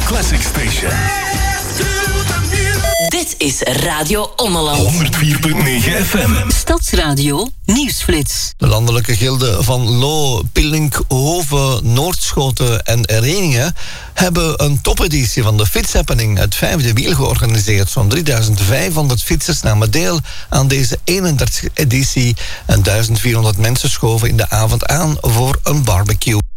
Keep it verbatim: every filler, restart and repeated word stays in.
Classic Station. Dit is Radio Ommeland. honderd vier komma negen F M. Stadsradio Nieuwsflits. De landelijke gilden van Loo, Pillink, Hoven, Noordschoten en Reningen hebben een topeditie van de Fietshappening, het vijfde wiel, georganiseerd. Zo'n drieduizend vijfhonderd fietsers namen deel aan deze eenendertigste editie en duizend vierhonderd mensen schoven in de avond aan voor een barbecue.